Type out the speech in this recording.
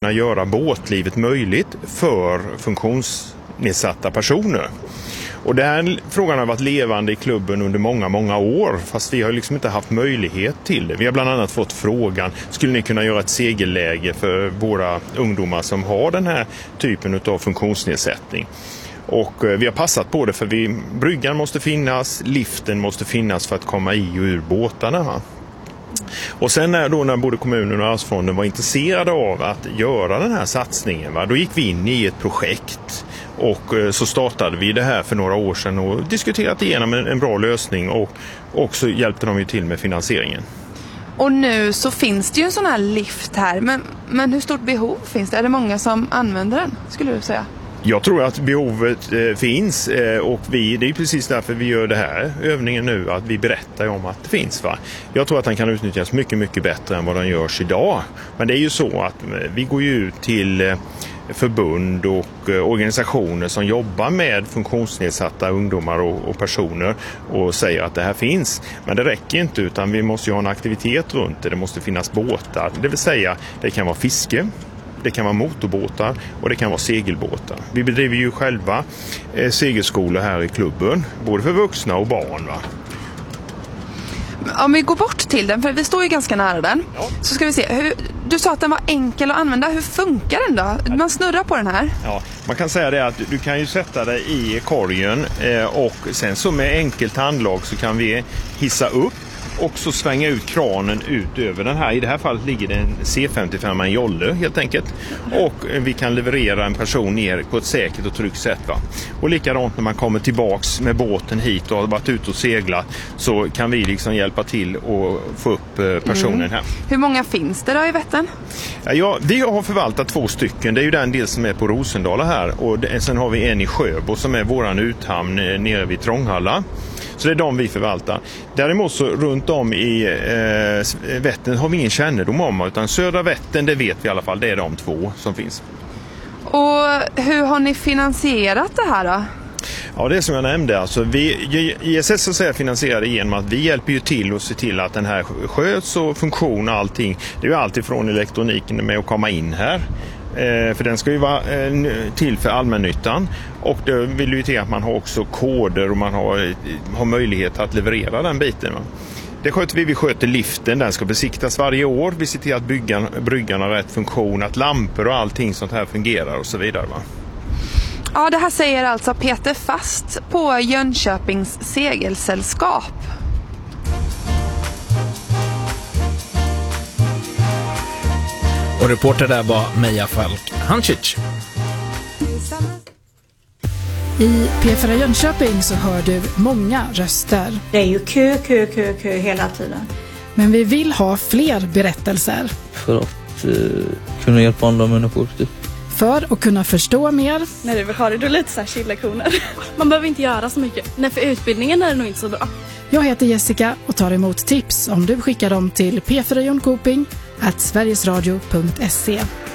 kunna göra båtlivet möjligt för funktionsnedsatta personer. Och den här frågan har varit levande i klubben under många år, fast vi har liksom inte haft möjlighet till det. Vi har bland annat fått frågan, skulle ni kunna göra ett segelläge för våra ungdomar som har den här typen av funktionsnedsättning? Och vi har passat på det, för bryggan måste finnas, liften måste finnas för att komma i och ur båtarna. Va? Och sen när både kommunen och Arvsfonden var intresserade av att göra den här satsningen, då gick vi in i ett projekt. Och så startade vi det här för några år sedan och diskuterat igenom en bra lösning, och också hjälpte de ju till med finansieringen. Och nu så finns det ju en sån här lift här, men hur stort behov finns det? Är det många som använder den, skulle du säga? Jag tror att behovet finns, och det är precis därför vi gör det här övningen nu, att vi berättar om att det finns. Va? Jag tror att den kan utnyttjas mycket bättre än vad den görs idag. Men det är ju så att vi går ju ut till förbund och organisationer som jobbar med funktionsnedsatta ungdomar och personer och säger att det här finns. Men det räcker inte, utan vi måste ju ha en aktivitet runt det. Det måste finnas båtar, det vill säga det kan vara fiske, det kan vara motorbåtar och det kan vara segelbåtar. Vi bedriver ju själva segelskolor här i klubben, både för vuxna och barn. Va? Om vi går bort till den, för vi står ju ganska nära den, så ska vi se. Du sa att den var enkel att använda. Hur funkar den då? Man snurrar på den här. Ja, man kan säga det att du kan ju sätta dig i korgen, och sen så med enkelt handlag så kan vi hissa upp och så svänga ut kranen ut över den här. I det här fallet ligger det en C55, en jolle helt enkelt. Och vi kan leverera en person ner på ett säkert och tryggt sätt. Va? Och likadant när man kommer tillbaks med båten hit och har varit ute och seglat, så kan vi liksom hjälpa till och få upp personen här. Hur många finns det då i Vättern? Ja, vi har förvaltat 2 stycken. Det är ju den del som är på Rosendala här. Och sen har vi en i Sjöbo som är våran uthamn nere vid Trånghalla. Så det är de vi förvaltar. Däremot så runt om i Vättern har vi ingen kännedom om, utan södra Vättern, det vet vi i alla fall, det är de 2 som finns. Och hur har ni finansierat det här då? Ja, det är som jag nämnde. Alltså ISS så säger finansierar det genom att vi hjälper ju till och se till att den här sköts och funktion och allting. Det är ju allt ifrån elektroniken med att komma in här. För den ska ju vara till för allmännyttan, och det vill ju till att man har också koder och man har möjlighet att leverera den biten. Va? Det sköter vi sköter liften, den ska besiktas varje år. Vi ser till att bryggan har rätt funktion, att lampor och allting sånt här fungerar och så vidare. Va? Ja, det här säger alltså Peter Fast på Jönköpings segelsällskap. Och reporter där var Meja Falk-Hancic. I P4 Jönköping så hör du många röster. Det är ju kö hela tiden. Men vi vill ha fler berättelser. För att kunna hjälpa andra människor. Typ. För att kunna förstå mer. När du har det lite så här chillektioner. Man behöver inte göra så mycket. Nej, för utbildningen är det nog inte så bra. Jag heter Jessica och tar emot tips om du skickar dem till p4jonkoping@sverigesradio.se.